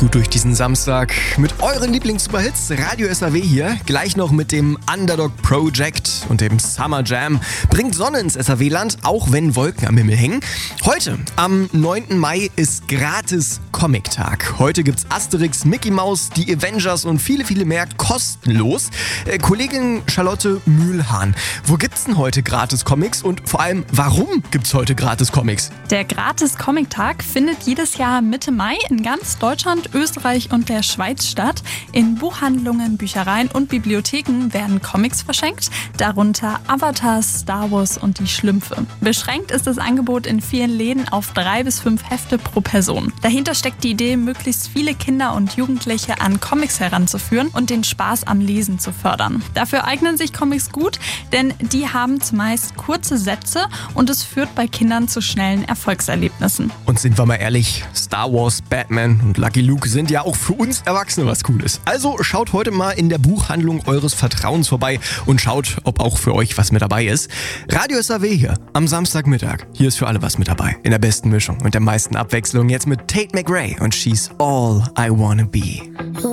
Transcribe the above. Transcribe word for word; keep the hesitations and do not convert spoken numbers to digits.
gut durch diesen Samstag mit euren Lieblings-Superhits. Radio S A W hier, gleich noch mit dem Underdog Project und dem Summer Jam. Bringt Sonne ins S A W-Land, auch wenn Wolken am Himmel hängen. Heute, am neunten Mai, ist gratis Comic-Tag. Heute gibt's Asterix, Mickey Mouse, die Avengers und viele, viele mehr kostenlos. Äh, Kollegin Charlotte Mühlhahn, wo gibt's denn heute gratis Comics und vor allem, warum gibt's heute gratis Comics? Der gratis Comic-Tag findet jedes Jahr Mitte Mai in ganz Deutschland, Österreich und der Schweiz statt. In Buchhandlungen, Büchereien und Bibliotheken werden Comics verschenkt, darunter Avatar, Star Wars und die Schlümpfe. Beschränkt ist das Angebot in vielen Läden auf drei bis fünf Hefte pro Person. Dahinter steckt die Idee, möglichst viele Kinder und Jugendliche an Comics heranzuführen und den Spaß am Lesen zu fördern. Dafür eignen sich Comics gut, denn die haben zumeist kurze Sätze und es führt bei Kindern zu schnellen Erfolgserlebnissen. Und sind wir mal ehrlich, Star Wars, Batman und Lucky Luke sind ja auch für uns Erwachsene was Cooles. Also schaut heute mal in der Buchhandlung eures Vertrauens vorbei und schaut, ob auch für euch was mit dabei ist. Radio S A W hier am Samstagmittag. Hier ist für alle was mit dabei. In der besten Mischung und der meisten Abwechslung. Jetzt mit Tate McRae und She's All I Wanna Be.